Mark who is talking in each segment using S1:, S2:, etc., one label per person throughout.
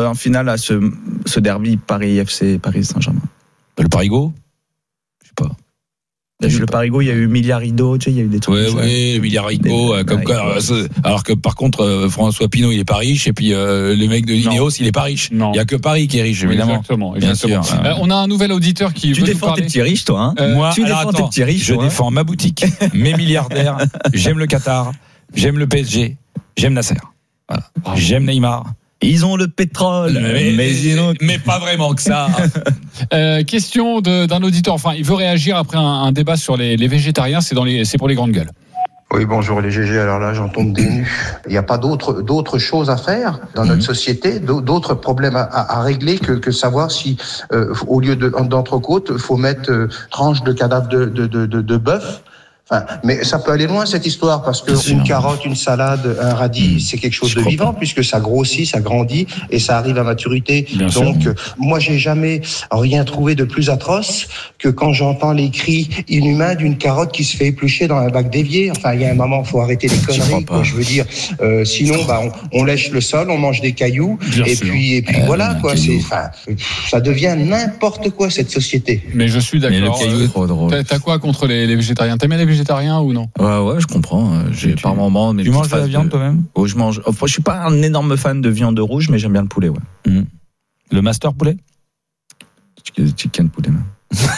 S1: en finale à ce derby Paris FC Paris Saint-Germain?
S2: Le Parigo? Je sais pas.
S1: Le Parigo, il y a eu Milliarido, tu sais, il y a eu des trucs.
S2: Oui, Milliarigo, comme quoi. Alors que par contre, François Pinault, il est pas riche, et puis le mec de l'Ineos, il est pas riche.
S3: Non.
S2: Il y a que Paris qui est riche, évidemment.
S3: Exactement.
S2: Bien sûr.
S3: On a un nouvel auditeur qui
S1: Tu
S3: veut nous
S1: défends
S3: parler.
S1: tes petits riches, toi, hein?
S2: Moi,
S1: Tu
S2: alors,
S1: défends tes
S2: attends,
S1: petits riches,
S2: je
S1: toi, hein?
S2: défends ma boutique, mes milliardaires, j'aime le Qatar, j'aime le PSG, j'aime Nasser. Voilà. J'aime Neymar.
S1: Ils ont le pétrole,
S2: mais pas vraiment que ça.
S3: Question d'un auditeur. Enfin, il veut réagir après un débat sur les végétariens. C'est pour les grandes gueules.
S4: Oui, bonjour les GG. Alors là, j'en tombe des nues. Il n'y a pas d'autres choses à faire dans notre société, d'autres problèmes à régler que savoir si, au lieu d'entrecôte, faut mettre tranche de cadavre de bœuf. Enfin, mais ça peut aller loin cette histoire parce que une carotte, une salade, un radis, c'est quelque chose de vivant puisque ça grossit, ça grandit et ça arrive à maturité.
S3: Bien
S4: Donc,
S3: sûr.
S4: moi, j'ai jamais rien trouvé de plus atroce que quand j'entends les cris inhumains d'une carotte qui se fait éplucher dans un bac d'évier. Enfin, il y a un moment, faut arrêter les conneries. Quoi, je veux dire, sinon, on lèche le sol, on mange des cailloux et puis voilà quoi. Ça devient n'importe quoi cette société.
S3: Mais je suis d'accord.
S2: Mais le caillou est
S1: trop drôle.
S3: T'as quoi contre les végétariens? T'aimes bien les végétariens ou non?
S1: Ouais, je comprends. J'ai par moment.
S2: Tu manges de la viande toi-même?
S1: Oh, je mange. Enfin, je suis pas un énorme fan de viande rouge, mais j'aime bien le poulet, ouais.
S2: Le master poulet?
S1: Chicken poulet, même.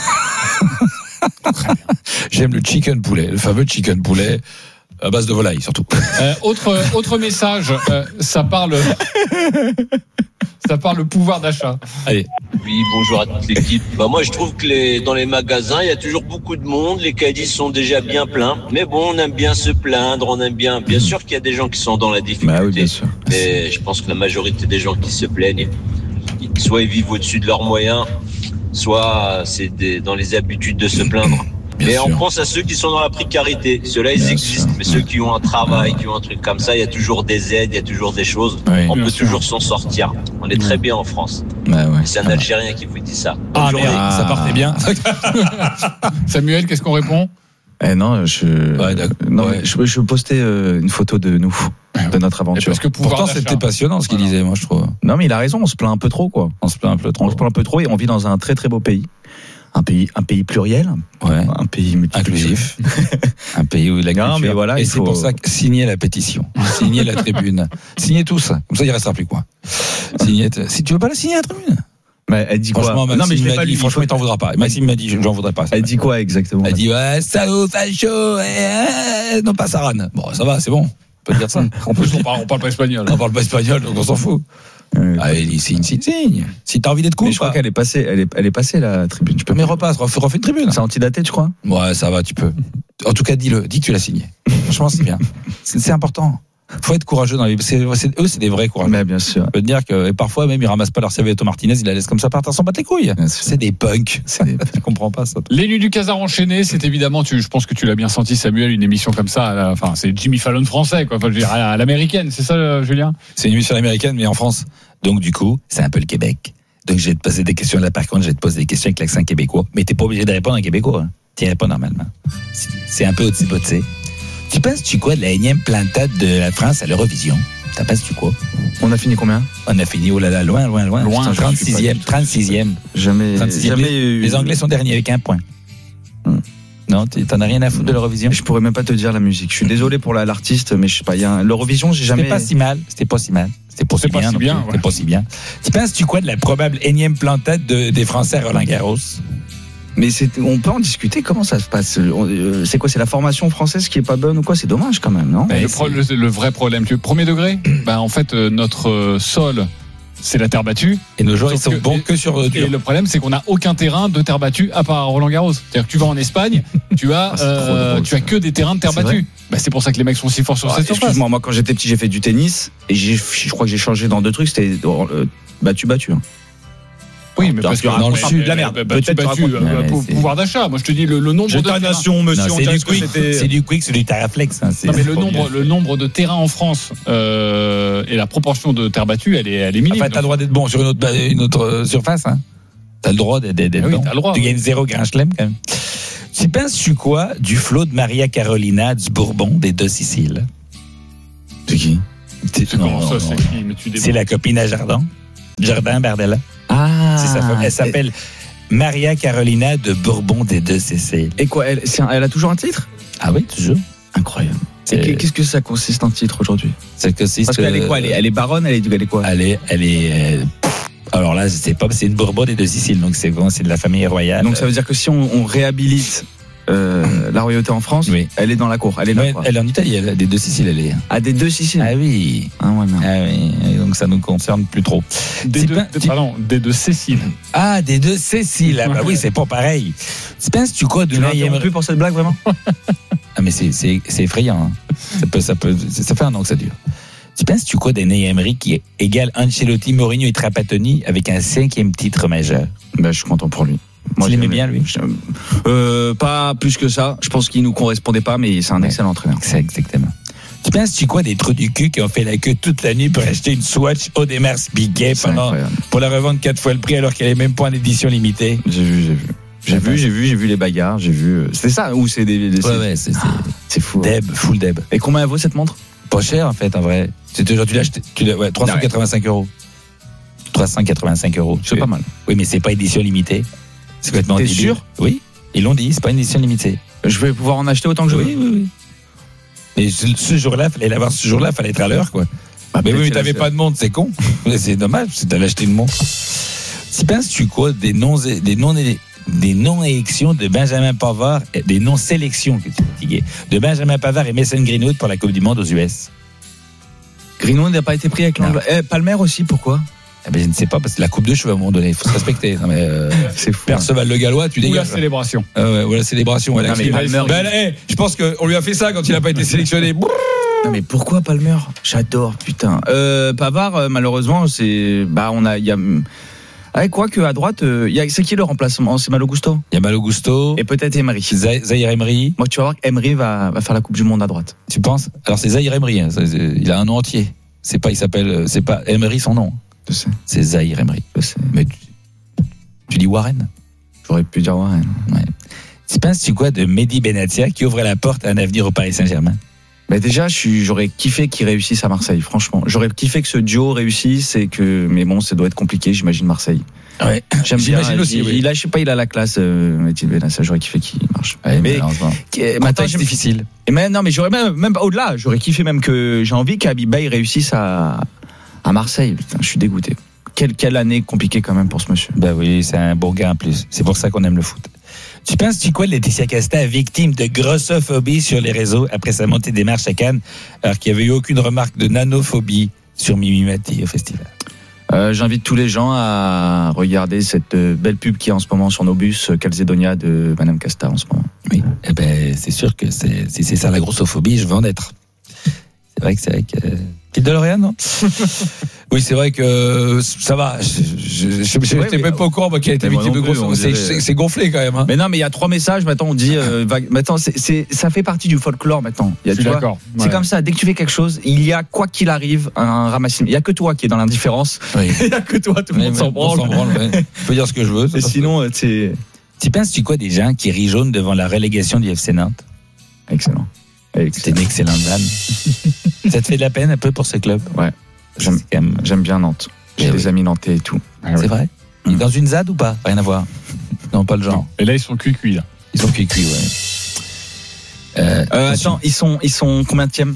S2: J'aime le chicken poulet, le fameux chicken poulet à base de volaille surtout.
S3: Autre message, ça parle pouvoir d'achat.
S2: Allez.
S5: Oui, bonjour à toute l'équipe. Moi, je trouve que dans les magasins, il y a toujours beaucoup de monde. Les caddies sont déjà bien pleins. Mais bon, on aime bien se plaindre. On aime bien. Bien sûr qu'il y a des gens qui sont dans la difficulté.
S1: Bah oui, bien sûr.
S5: Mais je pense que la majorité des gens qui se plaignent, soit ils vivent au-dessus de leurs moyens, soit c'est dans les habitudes de se plaindre.
S2: Bien
S5: mais
S2: sûr.
S5: on pense à ceux qui sont dans la précarité. Ceux-là, ils
S1: Bien
S5: existent.
S1: sûr.
S5: Mais ceux qui ont un travail, qui ont un truc comme ça, il y a toujours des aides, il y a toujours des choses.
S2: Oui,
S5: on
S3: bien
S5: peut
S3: sûr.
S5: toujours s'en sortir. On est très bien en France.
S1: Ouais.
S5: C'est un Algérien qui vous dit ça. Bonne
S2: Ah
S5: journée.
S2: merde, ça partait bien.
S3: Samuel, qu'est-ce qu'on répond?
S1: Non,
S2: Ouais, d'accord.
S1: non,
S2: Ouais.
S1: mais je postais une photo de nous, de notre aventure.
S3: Parce que pouvoir
S2: Pourtant,
S3: d'achat.
S2: c'était passionnant ce qu'il disait, moi je trouve.
S1: Non, mais il a raison. On se plaint un peu trop, quoi.
S2: On se plaint un peu trop.
S1: On se plaint un peu trop et on vit dans un très très beau pays. Un pays pluriel,
S2: Ouais.
S1: un pays
S2: Inclusif. Un pays où la
S1: Non,
S2: culture.
S1: mais voilà,
S2: et
S1: il
S2: c'est
S1: faut-
S2: pour ça que signez la pétition, signez la tribune, signez tout ça. Comme ça, il restera plus quoi. Si tu veux pas la signer la tribune.
S1: Mais elle dit quoi?
S2: Franchement, Maxime
S1: Non, mais je l'ai
S2: m'a
S1: pas
S2: dit,
S1: lu.
S2: franchement, il t'en voudra pas. Maxime m'a dit, j'en voudrais pas.
S1: Elle dit quoi exactement?
S2: Elle dit, ouais, salaud, facho, non pas Saran. Bon, ça va, c'est bon. On peut dire ça.
S3: En plus, on parle pas espagnol.
S2: On parle pas espagnol, donc on s'en fout. Allez, signe. Si t'as envie d'être cool,
S1: Mais je crois qu'elle est passée, elle est passée la tribune. Tu peux
S2: mais repasse, refais une tribune.
S1: C'est antidaté, tu crois?
S2: Ouais, ça va, tu peux. En tout cas, dis que tu l'as signé. Franchement, c'est bien. C'est important. Faut être courageux dans les. Eux, c'est des vrais courageux.
S1: Mais bien sûr.
S2: Je peux te dire que et parfois même ils ramassent pas leur serviette au Martinez, ils la laissent comme ça partir sans battre les couilles.
S1: Bien sûr.
S2: C'est des punks. Je comprends pas ça.
S3: Les nuits du Casar enchaîné, c'est évidemment, je pense que tu l'as bien senti, Samuel, une émission comme ça. Enfin, c'est Jimmy Fallon français, quoi. Enfin, je veux dire, à l'américaine, c'est ça, Julien?
S2: C'est une émission américaine, mais en France. Donc du coup, c'est un peu le Québec. Donc je vais te poser des questions là. Par contre, je vais te poser des questions avec l'accent québécois. Mais t'es pas obligé de répondre en québécois. Hein. Tu réponds normalement. C'est un peu au-dessus. Tu penses-tu quoi de la énième plantade de la France à l'Eurovision? T'en penses-tu quoi?
S1: On a fini combien?
S2: On a fini, oh là là, loin.
S3: Loin,
S2: 36e.
S1: Jamais eu.
S2: Les Anglais sont derniers avec 1 point. Non, t'en as rien à foutre de l'Eurovision?
S1: Je pourrais même pas te dire la musique. Je suis désolé pour l'artiste, mais je sais pas. L'Eurovision, j'ai jamais.
S2: C'était pas si mal. C'était pas si bien.
S3: C'est pas si bien, ouais.
S2: C'était pas si bien. Tu penses-tu quoi de la probable énième plantade des Français à Roland-Garros?
S1: Mais on peut en discuter. Comment ça se passe? C'est quoi? C'est la formation française qui est pas bonne ou quoi? C'est dommage quand même, non?
S3: Le vrai problème, premier degré, en fait, notre sol, c'est la terre battue.
S2: Et nos joueurs, ils
S3: Sauf
S2: sont bons que sur
S3: Et
S2: dur.
S3: le problème, c'est qu'on n'a aucun terrain de terre battue à part à Roland-Garros. C'est-à-dire que tu vas en Espagne, tu as que des terrains de terre
S1: C'est
S3: battue. C'est pour ça que les mecs sont si forts sur cette surface.
S1: Excuse-moi, moi quand j'étais petit, j'ai fait du tennis et je crois que j'ai changé dans 2 trucs. C'était battu. Hein.
S3: Oui, mais parce que
S1: dans le sud de la merde.
S3: Peut-être battu, pouvoir d'achat. Moi, je te dis le nombre de terrains.
S1: nation, monsieur.
S2: Non, c'est du quick, c'est du terraflex. Hein,
S3: Non, mais le nombre de terrains en France et la proportion de terre battue, elle est minime.
S2: Enfin, t'as le droit d'être bon sur une autre surface. Hein. T'as le droit d'être
S3: oui,
S2: bon.
S3: t'as le droit.
S2: Tu gagnes 0 grand chelem quand même. Tu penses-tu quoi du flot de Maria Carolina du Bourbon des 2 Siciles?
S1: C'est qui?
S3: C'est comment ça, c'est qui? Mais tu
S2: C'est la copine à Jardin. Jardin Bardella.
S1: Ah.
S2: C'est sa femme. Elle s'appelle Maria Carolina de Bourbon des Deux Sicile.
S1: Et quoi, elle a toujours un titre?
S2: Ah oui, toujours.
S1: Incroyable. Et qu'est-ce que ça consiste en titre aujourd'hui?
S2: C'est que c'est
S1: Parce qu'elle est quoi? Elle est baronne, elle est quoi?
S2: Elle est. Alors là, je sais pas, c'est une Bourbon des Deux Siciles, donc c'est de la famille royale.
S1: Donc ça veut dire que si on réhabilite la royauté en France,
S2: oui.
S1: Elle est dans la cour. Elle est là.
S2: Ouais, elle est en Italie, elle a des Deux Siciles, elle est.
S1: Ah, des Deux Siciles.
S2: Ah oui.
S1: Ah ouais, non.
S2: Ah oui. Donc ça nous concerne plus trop.
S3: Des deux Cécile.
S2: Ah, des Deux Cécile. Ah bah oui, c'est pas pareil. Tu penses-tu quoi de
S1: Tu m'as interrompu pour cette blague vraiment?
S2: Ah mais c'est effrayant. Hein. Ça fait un an que ça dure. Tu penses-tu quoi d'Unai Emery qui égale Ancelotti, Mourinho et Trapattoni avec un 5e titre majeur?
S1: Ben, je suis content pour lui.
S2: Moi, tu l'aimais bien, lui?
S1: Pas plus que ça. Je pense qu'il nous correspondait pas, mais c'est un excellent entraîneur.
S2: C'est exactement. Tu penses-tu quoi des trous du cul qui ont fait la queue toute la nuit pour acheter une Swatch Audemars Piguet pour la revendre 4 fois le prix alors qu'elle est même pas en édition limitée?
S1: J'ai vu les bagarres, j'ai vu. C'était ça ou c'est des
S2: ouais,
S1: c'est fou.
S2: Deb, full Deb.
S1: Et combien elle vaut cette montre?
S2: Pas cher en fait, en vrai. C'est aujourd'hui tu l'as acheté, 385 €. 385 €.
S1: C'est pas mal.
S2: Oui, mais c'est pas édition limitée. C'est complètement débile.
S1: T'es sûr?
S2: Oui. Ils l'ont dit, c'est pas une édition limitée.
S1: Je vais pouvoir en acheter autant que je veux.
S2: Oui. Mais ce jour-là, fallait l'avoir ce jour-là, fallait être à l'heure, quoi. Mais oui, mais t'avais pas de montre, c'est con. C'est dommage, c'est d'aller acheter une montre. Si penses-tu quoi des non-élections de Benjamin Pavard, des non-sélections que tu fatiguais, de Benjamin Pavard et Mason Greenwood pour la Coupe du Monde aux US?
S1: Greenwood n'a pas été pris avec l'Angleterre. Palmer aussi, pourquoi?
S2: Je ne sais pas, parce que la coupe de cheveux à un moment donné, il faut se respecter. Non, mais
S1: c'est fou.
S2: Perceval le Gallois, tu dégages.
S3: Ou la célébration.
S2: Ou la célébration.
S1: Non, mais
S2: je pense qu'on lui a fait ça quand il n'a pas été sélectionné.
S1: Non mais pourquoi Palmer? J'adore, putain. Pavard, malheureusement, c'est. Il y a. Avec quoi que à droite, c'est qui le remplacement? C'est Malo Gusto.
S2: Il y a Malo Gusto.
S1: Et peut-être Emery.
S2: Zahir Emery.
S1: Moi, tu vas voir qu'Emery va faire la Coupe du Monde à droite.
S2: Tu penses? Alors c'est Zahir Emery. Hein. Il a un nom entier. C'est pas Emery son nom.
S1: Je sais.
S2: C'est Zahir Emery.
S1: Je sais.
S2: Mais tu dis Warren?
S1: J'aurais pu dire Warren.
S2: Ouais. Tu penses quoi de Mehdi Benatia qui ouvre la porte à un avenir au Paris Saint-Germain?
S1: Mais déjà, j'aurais kiffé qu'il réussisse à Marseille, franchement. J'aurais kiffé que ce duo réussisse mais bon, ça doit être compliqué, j'imagine, Marseille.
S2: Ouais.
S1: J'imagine
S2: bien. Aussi, oui.
S1: Je sais pas, il a la classe, Mehdi Benatia, j'aurais kiffé qu'il marche.
S2: Ouais,
S1: mais
S2: contexte difficile.
S1: Mais j'aurais même au-delà, j'aurais kiffé même que j'ai envie qu'Abibaï réussisse à Marseille. Putain, je suis dégoûté. Quelle année compliquée quand même pour ce monsieur.
S2: Ben oui, c'est un bon gars en plus. C'est pour ça qu'on aime le foot. Tu penses-tu quoi de Laetitia Casta, victime de grossophobie sur les réseaux après sa montée des marches à Cannes, alors qu'il n'y avait eu aucune remarque de nanophobie sur Mimi Mati au festival?
S1: J'invite tous les gens à regarder cette belle pub qui est en ce moment sur nos bus, Calzedonia de Madame Casta en ce moment.
S2: Oui, eh ben, c'est sûr que si c'est ça la grossophobie, je veux en être. C'est vrai que petite DeLorean, non? Oui, c'est vrai que ça va. Je n'étais même pas au courant qu'elle était victime de grossophobie. C'est gonflé quand même. Hein.
S1: Mais non, mais il y a 3 messages. Maintenant, on dit. Maintenant, ça fait partie du folklore. Maintenant,
S3: je suis d'accord.
S1: C'est comme ça. Dès que tu fais quelque chose, il y a quoi qu'il arrive un ramassis. Il y a que toi qui est dans l'indifférence.
S2: Oui.
S1: Il y a que toi. Tout le monde s'en branle.
S2: Je peux dire ce que je veux.
S1: Et sinon, tu
S2: penses quoi des gens qui rient jaune devant la relégation du FC Nantes?
S1: Excellent.
S2: C'est une excellente vanne. Ça te fait de la peine un peu pour ce club?
S1: Ouais. J'aime bien Nantes. J'ai des amis nantais et tout.
S2: C'est vrai? Dans une ZAD ou pas? Rien à voir. Non, pas le genre.
S3: Non. Et là, ils sont cuits là.
S2: Ils sont cuits, ouais.
S1: Attends, ils sont combienième?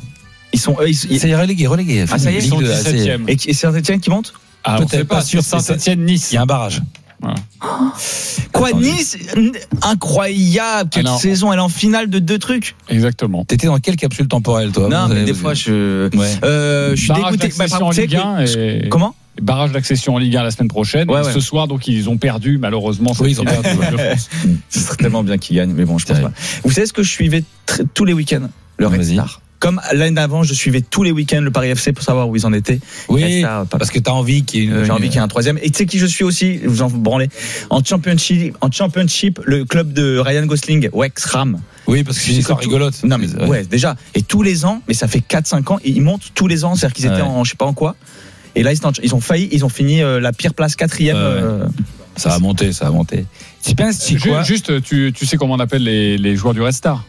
S2: Ça y est, relégués.
S1: Ah, ça y est,
S3: ils sont 17e.
S1: Et c'est Saint-Etienne qui monte?
S3: Ah, peut-être pas sûr. Saint-Etienne-Nice.
S2: Il y a un barrage.
S3: Voilà.
S1: Quoi, Nice? Incroyable! Quelle saison! Elle est en finale de 2 trucs.
S3: Exactement.
S2: T'étais dans quelle capsule temporelle, toi?
S1: Non, mais des fois, je suis dégoûté.
S3: En Ligue 1
S1: Comment?
S3: Barrage d'accession en Ligue 1 la semaine prochaine.
S1: Ouais.
S3: Ce soir, donc, ils ont perdu, malheureusement.
S2: Oui, ils ont perdu.
S1: Ce serait tellement bien qu'ils gagnent, mais bon, je pense pas. Vous savez ce que je suivais tous les week-ends? Le Red Star. Comme l'année d'avant, je suivais tous les week-ends le Paris FC pour savoir où ils en étaient.
S2: Oui, parce que t'as envie qu'il y ait
S1: j'ai envie qu'il y ait un 3e. Et tu sais qui je suis aussi? Vous en branlez. En championship, le club de Ryan Gosling, Wrexham.
S2: Oui, parce que c'est une histoire rigolote.
S1: Non, mais ouais, déjà. Et tous les ans, mais ça fait 4-5 ans, ils montent tous les ans. C'est-à-dire qu'ils étaient en je sais pas en quoi. Et là, ils ont failli, ils ont fini la pire place 4e.
S2: Ça a monté. Tu penses, quoi?
S3: Juste, tu sais comment on appelle les joueurs du Red Star?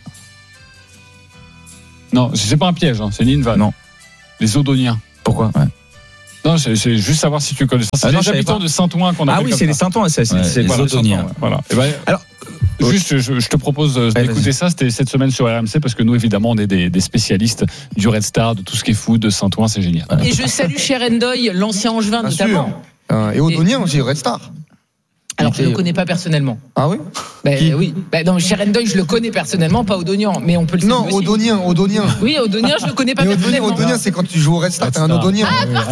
S3: Non, c'est pas un piège, hein, c'est ni une vanne.
S1: Non.
S3: Les Odoniens.
S1: Pourquoi?
S3: Non, c'est juste savoir si tu connais ça. C'est
S1: non,
S3: les habitants de Saint-Ouen qu'on appelle.
S1: Ah oui,
S3: comme
S1: c'est
S3: ça.
S1: les Saint-Ouen, c'est
S2: les
S1: voilà,
S2: Ottoniens.
S1: Saint-Ouen, ouais.
S3: Voilà. Et ben,
S1: Alors,
S3: juste, je te propose d'écouter ça. C'était cette semaine sur RMC parce que nous, évidemment, on est des spécialistes du Red Star, de tout ce qui est foot, de Saint-Ouen, c'est génial.
S6: Et je salue Sherendoy, l'ancien Angevin notamment.
S7: Et Odonien aussi, Red Star.
S6: Alors je le connais pas personnellement.
S7: Ah oui?
S6: Oui. Non, Sherendoy, je le connais personnellement, pas Odonian, mais on peut le saluer.
S7: Non,
S6: aussi.
S7: Odonien.
S6: Oui, Odonien, je le connais pas
S7: Mais
S6: personnellement.
S7: Odonien, c'est quand tu joues au Red Star, t'es un Odonien.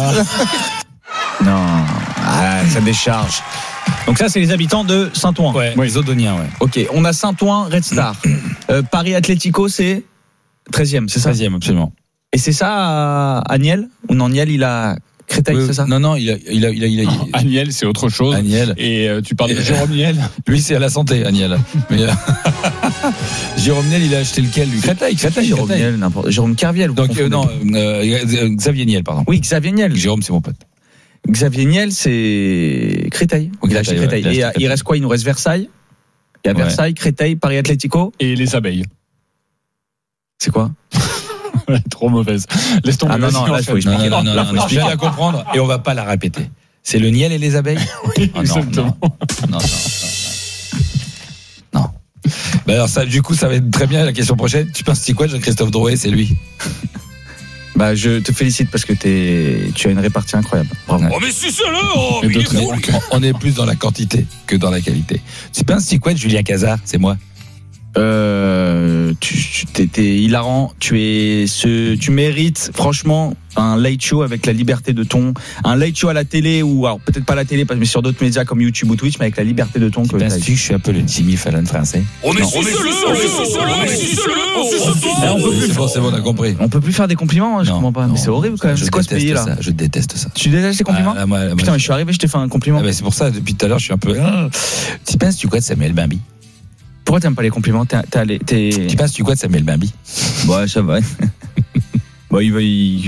S1: non, ça décharge. Donc ça, c'est les habitants de Saint-Ouen.
S2: Ouais, les Ottoniens, ouais.
S1: Ok, on a Saint-Ouen, Red Star. Paris Atlético, c'est 13e, c'est ça?
S2: 13e, absolument.
S1: Et c'est ça à Niel? Ou non, Niel, il a Créteil,
S2: Oui,
S1: c'est ça?
S2: Non, il a.
S3: Aniel, c'est autre chose.
S2: Aniel.
S3: Et tu parles de Jérôme Niel.
S2: Lui, c'est à la santé, Aniel. Mais Jérôme Niel, il a acheté lequel, lui? Créteil.
S1: Jérôme Niel, n'importe. Jérôme Kerviel.
S2: Donc, Xavier Niel, pardon.
S1: Oui, Xavier Niel.
S2: Jérôme, c'est mon pote.
S1: Xavier Niel, c'est Créteil. Il a acheté Créteil.
S2: Ouais,
S1: Et il reste quoi? Il nous reste Versailles. Et à Versailles, Créteil, Paris Atlético.
S3: Et les abeilles.
S1: C'est quoi?
S3: Trop mauvaise. Laisse tomber.
S1: Ah non, là, il faut expliquer.
S2: Non, je vais la comprendre et on va pas la répéter. C'est le Niel et les abeilles?
S3: Oui, exactement.
S2: Non. Ben alors ça, du coup, ça va être très bien la question prochaine. Tu penses c'est quoi, Jean-Christophe Drouet? C'est lui.
S1: Bah, je te félicite parce que tu as une répartie incroyable. Bravo.
S2: Oh, mais si c'est là, on est plus dans la quantité que dans la qualité. Tu penses c'est quoi, Julien Cazard? C'est moi.
S1: T'es hilarant. Tu mérites franchement un late show avec la liberté de ton, un late show à la télé ou alors peut-être pas à la télé, mais sur d'autres médias comme YouTube ou Twitch, mais avec la liberté de ton.
S2: Tu penses que je suis un peu le Jimmy Fallon français? C'est bon, on a compris.
S1: On peut plus faire des compliments, je comprends pas. Mais c'est horrible quand même. C'est quoi ce pays là?
S2: Je déteste ça.
S1: Tu détestes ces compliments? Putain, mais je suis arrivé, je t'ai fait un compliment.
S2: C'est pour ça, depuis tout à l'heure, je suis un peu. Tu penses quoi de Samuel Bambi?
S1: Pourquoi t'aimes pas les compliments?
S2: Tu penses quoi de Samuel Bambi?
S1: Ouais, ça va. Bon, il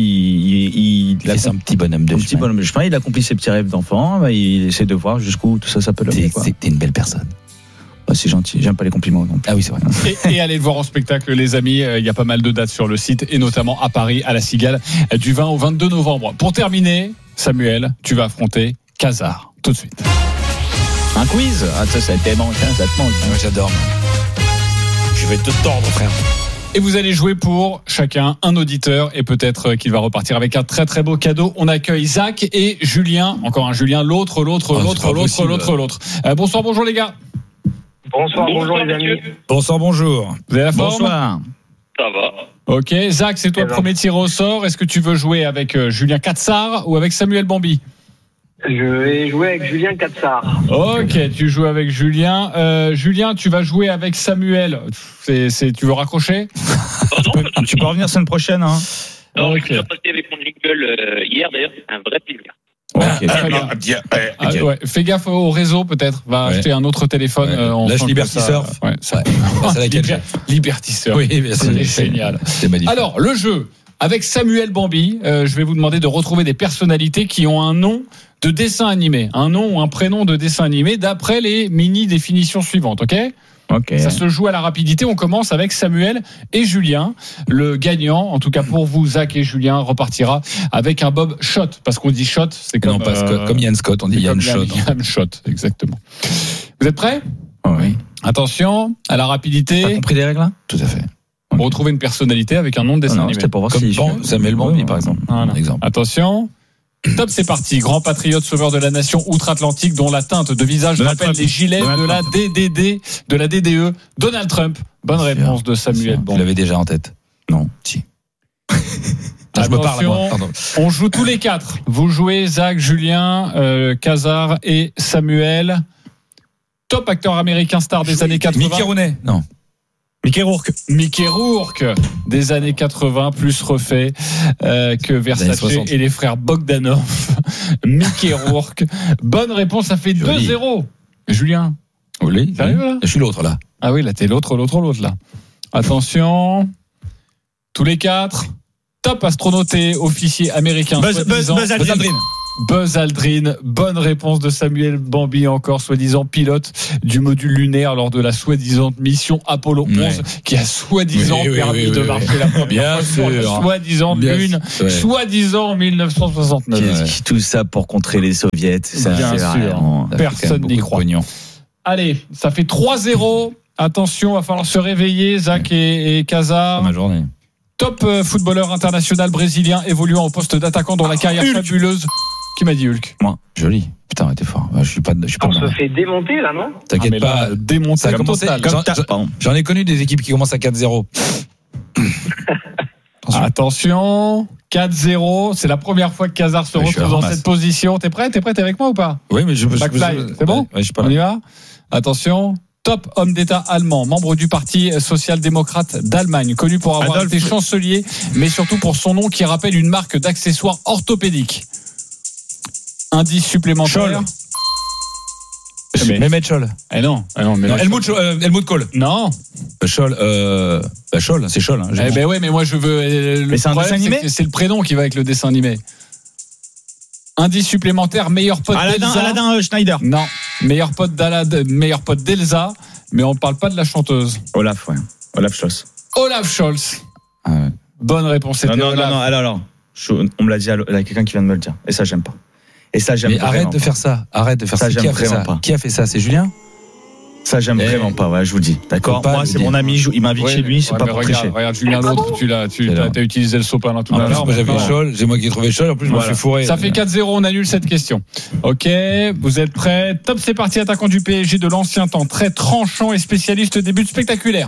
S2: est un petit bonhomme de
S1: chemin. Il accomplit ses petits rêves d'enfant. Il essaie de voir jusqu'où tout ça peut le faire.
S2: T'es une belle personne.
S1: C'est gentil. J'aime pas les compliments. Non.
S2: Ah oui, c'est vrai.
S3: Et allez le voir en spectacle, les amis. Il y a pas mal de dates sur le site, et notamment à Paris, à la Cigale, du 20 au 22 novembre. Pour terminer, Samuel, tu vas affronter Cazard. Tout de suite.
S1: Un quiz? Ah, ça te manque.
S2: Moi, j'adore. Je vais te tordre, frère.
S3: Et vous allez jouer pour chacun un auditeur, et peut-être qu'il va repartir avec un très très beau cadeau. On accueille Zach et Julien. Encore un Julien, l'autre. Bonsoir, bonjour les gars.
S8: Bonjour les amis.
S2: Bonsoir, bonjour.
S3: Vous avez la forme?
S1: Bonsoir.
S8: Ça va.
S3: Ok, Zach, c'est toi le premier tiré au sort. Est-ce que tu veux jouer avec Julien Katsar ou avec Samuel Bambi?
S8: Je vais jouer avec Julien Katsar.
S3: Ok, tu joues avec Julien. Julien, tu vas jouer avec Samuel. Tu veux raccrocher?
S1: Tu peux revenir semaine prochaine. Hein.
S8: Non, je suis passé avec mon jingle hier, d'ailleurs, c'est un vrai plaisir.
S3: Ouais, fais gaffe au réseau peut-être. Va acheter un autre téléphone.
S2: Lâche Liberty Surf.
S3: Liberty Surf.
S2: Oui,
S3: c'est génial.
S2: C'est magnifique.
S3: Alors, le jeu avec Samuel Bambi, je vais vous demander de retrouver des personnalités qui ont un nom de dessin animé, un nom ou un prénom de dessin animé d'après les mini définitions suivantes, ok? Ça se joue à la rapidité. On commence avec Samuel et Julien. Le gagnant, en tout cas pour vous, Zach et Julien, repartira avec un Bob Shot. Parce qu'on dit Shot, c'est comme...
S2: Non, pas Scott, comme Yann Scott, on dit Yann Shot.
S3: Yann Shot, exactement. Vous êtes prêts?
S1: Oui.
S3: Attention à la rapidité.
S1: T'as compris les règles là?
S2: Tout à fait.
S3: Pour retrouver une personnalité avec un nom de dessin animé.
S1: C'était pour voir
S2: comme
S1: si
S2: Samuel Bambi, par exemple.
S3: Voilà. Attention. Top, c'est parti. Grand patriote sauveur de la nation outre-Atlantique dont la teinte de visage rappelle les gilets de la DDD, de la DDE. Donald Trump. Bonne réponse de Samuel Bambi.
S2: Vous l'avez déjà en tête? Non. Si. Je me parle à moi. Pardon.
S3: On joue tous les quatre. Vous jouez Zach, Julien, Cazard et Samuel. Top acteur américain star des années 80.
S2: Mickey Rooney. Non.
S1: Mickey
S3: Rourke des années 80 plus refait que Versace et les frères Bogdanov. Mickey Rourke. Bonne réponse, ça fait 2-0. Julien.
S2: Oui. Je suis l'autre là.
S3: Ah oui, là t'es l'autre là. Attention. Tous les quatre. Top astronaute et officier américain.
S1: Buzz Aldrin.
S3: Buzz Aldrin, bonne réponse de Samuel Bambi, encore soi-disant pilote du module lunaire lors de la soi-disant mission Apollo 11, qui a soi-disant permis de marcher la première fois sur la soi-disant Lune, soi-disant en 1969.
S1: Tout ça pour contrer les soviets.
S3: Bien sûr, personne n'y croit. Allez, ça fait 3-0. Attention, va falloir se réveiller, Zach et Casa.
S2: Ma journée.
S3: Top footballeur international brésilien évoluant au poste d'attaquant dans la carrière fabuleuse. Qui m'a dit Hulk?
S1: Moi.
S2: Joli. Putain, t'es fort. Je suis pas.
S8: On se fait démonter là, non?
S2: T'inquiète pas.
S3: Démonter.
S2: Ça a commencé. J'en ai connu des équipes qui commencent à 4-0.
S3: Attention. 4-0. C'est la première fois que Casar se retrouve dans cette position. T'es prêt? T'es avec moi ou pas?
S2: Oui, mais
S3: c'est bon?
S2: Je suis pas là.
S3: On y va? Attention. Top homme d'État allemand, membre du Parti social-démocrate d'Allemagne, connu pour avoir été chancelier, mais surtout pour son nom qui rappelle une marque d'accessoires orthopédiques. Indice supplémentaire.
S2: Mehmet Scholl.
S3: Non,
S2: Helmut Kohl.
S3: Non.
S2: Scholl, c'est Scholl.
S3: Ouais, mais moi je veux.
S1: Mais c'est un dessin animé.
S3: C'est le prénom qui va avec le dessin animé. Indice supplémentaire, meilleur pote d'Elsa.
S1: Aladdin Schneider.
S3: Non, meilleur pote d'Elsa, mais on parle pas de la chanteuse.
S1: Olaf Scholz.
S3: Olaf Scholz. Bonne réponse.
S1: Non, alors, on me l'a dit à quelqu'un qui vient de me le dire. Et ça, j'aime pas.
S2: Mais arrête de faire ça. Qui a fait ça? C'est Julien?
S1: Ça, j'aime vraiment pas, ouais, je vous le dis. D'accord? Moi, c'est mon ami, il m'invite chez lui, c'est pas pour tricher.
S3: Regarde, Julien, l'autre, tu as utilisé le sopalin tout à l'heure.
S2: Moi, j'avais Scholl, c'est moi qui ai trouvé Scholl, en plus, je me suis fourré.
S3: Ça fait 4-0, on annule cette question. Ok, vous êtes prêts? Top, c'est parti, attaquant du PSG de l'ancien temps, très tranchant et spécialiste des buts spectaculaires.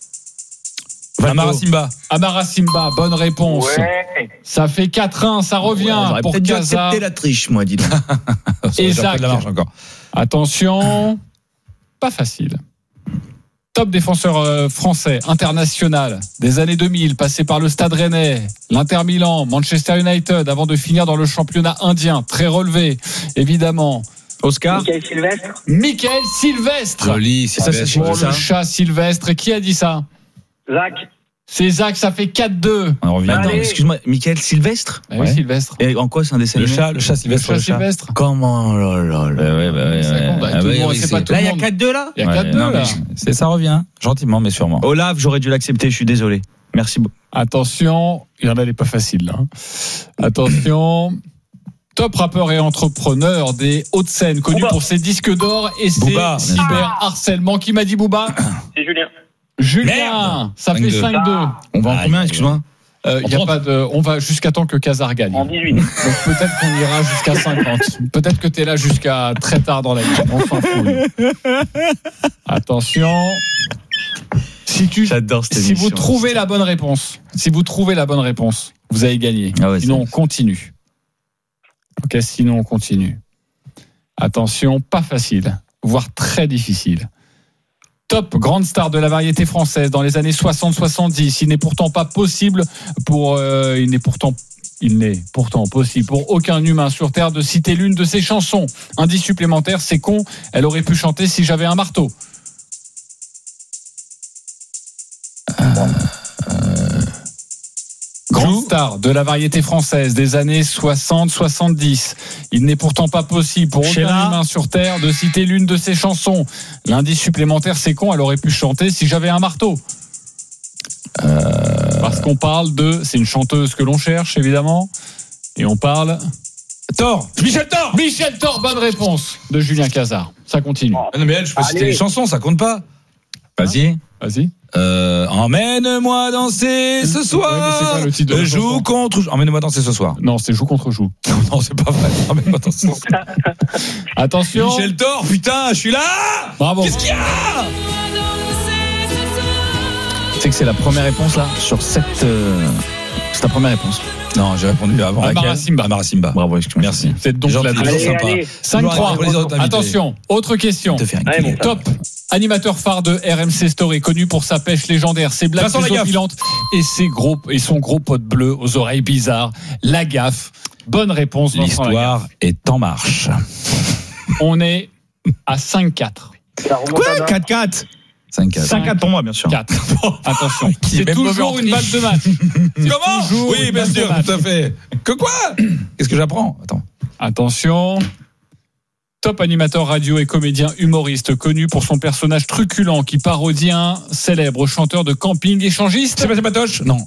S3: Amara Simba, bonne réponse. Ouais. Ça fait 4-1, ça revient pour Casa.
S1: Accepter la triche, moi, dis donc.
S3: Et Zach. Attention, pas facile. Top défenseur français, international, des années 2000, passé par le Stade Rennais, l'Inter Milan, Manchester United, avant de finir dans le championnat indien, très relevé, évidemment.
S1: Oscar.
S3: Michael Sylvestre.
S2: Joli,
S3: c'est pour le chat Sylvestre. Qui a dit ça?
S8: Zach.
S3: C'est Zach, ça fait 4-2.
S1: Attends, excuse-moi, Michael Sylvestre?
S3: Oui, Sylvestre.
S1: Et en quoi c'est un dessin animé?
S2: Le chat Sylvestre.
S1: Comment?
S2: Là,
S1: il y a 4-2 là?
S3: Il y a 4-2 là.
S2: Ça revient, gentiment, mais sûrement.
S1: Olaf, j'aurais dû l'accepter, je suis désolé. Merci beaucoup.
S3: Attention, il y en a des pas faciles là. Attention. Top rappeur et entrepreneur des Hauts-de-Seine, connu
S8: Booba.
S3: pour ses disques d'or et ses cyberharcèlements. Qui m'a dit Booba?
S8: C'est Julien.
S3: Julien, ça fait 5-2.
S1: On va en combien, excuse-moi?
S3: Y a pas de, on va jusqu'à temps que Casar gagne.
S8: En 18.
S3: Donc peut-être qu'on ira jusqu'à 50. Peut-être que t'es là jusqu'à très tard dans la nuit. On s'en fout. Attention.
S1: J'adore cette
S3: si
S1: émission.
S3: vous trouvez la bonne réponse, vous avez gagné. Sinon on continue. Ok, sinon on continue. Attention, pas facile, voire très difficile. Top grande star de la variété française dans les années 60-70. Il n'est pourtant possible pour aucun humain sur Terre de citer l'une de ses chansons. Indice supplémentaire, c'est con, elle aurait pu chanter Si j'avais un marteau. Grande star de la variété française des années 60-70. Il n'est pourtant pas possible pour aucun humain sur Terre de citer l'une de ses chansons. L'indice supplémentaire, c'est con, elle aurait pu chanter Si j'avais un marteau. Parce qu'on parle c'est une chanteuse que l'on cherche, évidemment. Et on parle... Michel Thor, bonne réponse de Julien Casar. Ça continue.
S2: Non, mais je peux citer les chansons, ça compte pas. Vas-y. Emmène-moi danser ce soir.
S3: Ouais, c'est quoi le titre de
S2: joue contre. Emmène-moi danser ce soir.
S3: Non, c'est joue contre joue.
S2: Non, c'est pas vrai. Emmène-moi danser ce soir.
S3: Attention.
S2: Michel Thor, putain, je suis là.
S3: Bravo.
S2: Qu'est-ce qu'il y a?
S1: C'est que c'est la première réponse là sur cette. C'est ta première réponse.
S2: Non, j'ai répondu avant.
S3: Amara
S2: Simba.
S1: Bravo, excuse-moi.
S2: Merci.
S3: C'est donc la
S2: toujours sympa.
S3: 5-3. Attention, autre question. Top animateur phare de RMC Story, connu pour sa pêche légendaire, ses blagues désopilantes et son gros pote bleu aux oreilles bizarres. La gaffe. Bonne réponse.
S2: L'histoire est en marche.
S3: On est à 5-4.
S1: Quoi? 4-4? 5-4 pour moi, bien sûr.
S3: 4. Attention. C'est toujours une balle de match.
S2: Comment? Oui, bien sûr, tout à fait. Que quoi? Qu'est-ce que j'apprends? Attends.
S3: Attention. Top animateur radio et comédien humoriste connu pour son personnage truculent qui parodie un célèbre chanteur de camping échangiste.
S2: Sébastien Patoche? Non.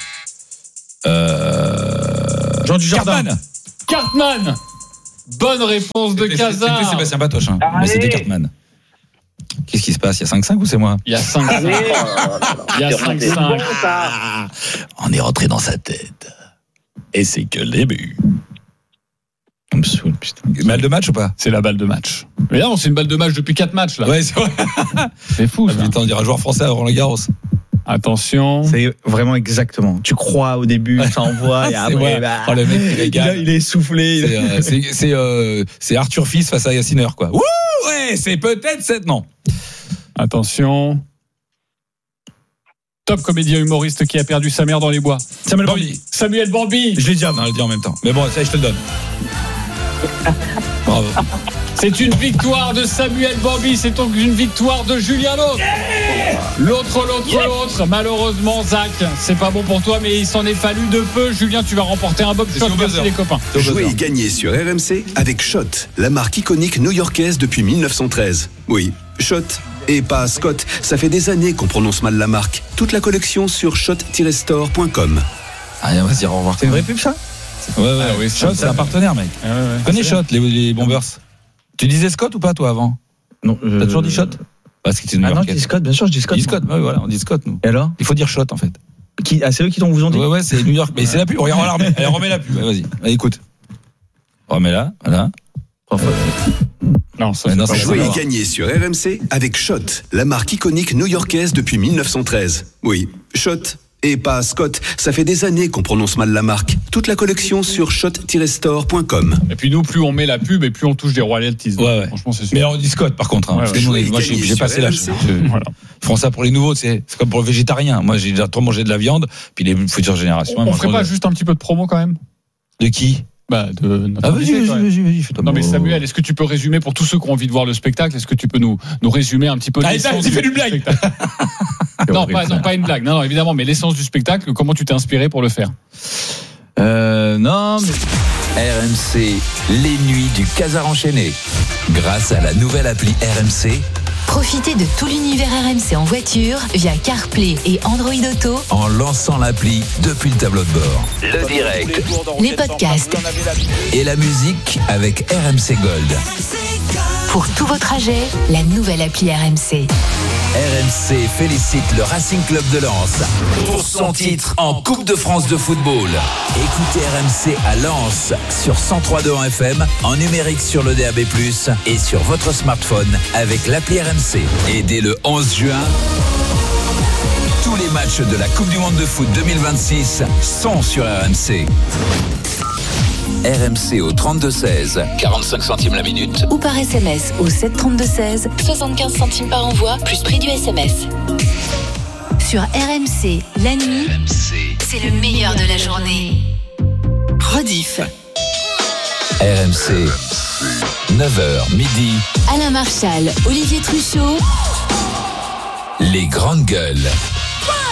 S1: Jean Dujardin.
S3: Cartman. Bonne réponse de Casar.
S2: C'était Sébastien Patoche, hein. Mais c'était Cartman. Qu'est-ce qui se passe? Il y a 5-5 ou c'est moi?
S3: Il y a 5-5. Il y a 5-5.
S2: On est rentré dans sa tête. Et c'est que le début. On me saoule, putain. Balle de match ou pas?
S3: C'est la balle de match. Mais non, c'est une balle de match depuis 4 matchs là.
S2: Ouais, c'est vrai.
S3: C'est fou.
S2: J'ai le temps de dire un joueur français à Roland-Garros.
S3: Attention.
S1: C'est vraiment exactement. Tu crois au début, ça envoie et après,
S2: oh, le mec il régale.
S1: Il est essoufflé.
S2: C'est Arthur Fils face à Yassiner, quoi. Ouh, ouais, c'est peut-être cette. Non.
S3: Attention. Top comédien humoriste qui a perdu sa mère dans les bois. Samuel Bambi.
S2: Je l'ai dit avant. Non, je l'ai dit en même temps. Mais bon, ça, je te le donne. Bravo.
S3: C'est une victoire de Samuel Bambi. C'est donc une victoire de Julien Lautre. L'autre. Malheureusement, Zach, c'est pas bon pour toi, mais il s'en est fallu de peu. Julien, tu vas remporter un bob shot. Merci les copains.
S9: Jouez et gagnez sur RMC avec Shot, la marque iconique new-yorkaise depuis 1913. Oui, Shot. Et pas Scott, ça fait des années qu'on prononce mal la marque. Toute la collection sur shot-store.com.
S2: Ah, vas-y, au revoir.
S1: C'est une vraie pub, ça?
S2: Ouais, oui, Shot, c'est un partenaire, mec.
S3: Ouais.
S2: Tu connais Shot, les Bombers? Tu disais Scott ou pas, toi, avant?
S1: Non.
S2: T'as toujours dit Shot? Parce que c'est New York.
S1: Non, je dis Scott, bien sûr, je dis Scott.
S2: Ouais, voilà, on dit Scott, nous.
S1: Et alors?
S2: Il faut dire Shot, en fait.
S1: C'est eux qui vous ont dit?
S2: Ouais, c'est New York. Mais c'est la pub. Regarde, elle remet la pub. Vas-y, écoute. Remets-la, voilà.
S3: Non,
S9: Jouez et gagnez sur RMC avec Shot, la marque iconique new-yorkaise depuis 1913. Oui, Shot. Et pas Scott, ça fait des années qu'on prononce mal la marque. Toute la collection sur shot-store.com.
S3: Et puis nous, plus on met la pub et plus on touche des royalties.
S2: Ouais.
S3: Franchement, c'est sûr.
S2: Mais on dit Scott par contre. Parce que moi, j'ai passé l'âge.
S3: Voilà.
S2: Ils font ça pour les nouveaux, c'est comme pour le végétarien. Moi, j'ai déjà trop mangé de la viande. Puis les futures générations.
S3: On ferait pas juste un petit peu de promo quand même?
S2: De qui?
S3: De notre invité, vas-y. Non mais Samuel, est-ce que tu peux résumer pour tous ceux qui ont envie de voir le spectacle? Est-ce que tu peux nous résumer un petit peu l'essence du spectacle? Non, pas une blague. Non, évidemment, mais l'essence du spectacle. Comment tu t'es inspiré pour le faire?
S1: Non, mais...
S10: RMC, les nuits du Casar enchaîné. Grâce à la nouvelle appli RMC.
S11: Profitez de tout l'univers RMC en voiture via CarPlay et Android Auto
S10: en lançant l'appli depuis le tableau de bord. Le direct,
S11: les podcasts
S10: et la musique avec RMC Gold.
S11: Pour tous vos trajets, la nouvelle appli RMC.
S10: RMC félicite le Racing Club de Lens pour son titre en Coupe de France de football. Écoutez RMC à Lens sur 103.2 en FM, en numérique sur le DAB+, et sur votre smartphone avec l'appli RMC. Et dès le 11 juin, tous les matchs de la Coupe du Monde de foot 2026 sont sur RMC. RMC au 32-16, 45 centimes la minute.
S11: Ou par SMS au 732-16, 75 centimes par envoi, plus prix du SMS. Sur RMC, la nuit, c'est le meilleur de la journée. Rediff.
S10: RMC, 9h, midi.
S11: Alain Marchal, Olivier Truchot.
S10: Les grandes gueules.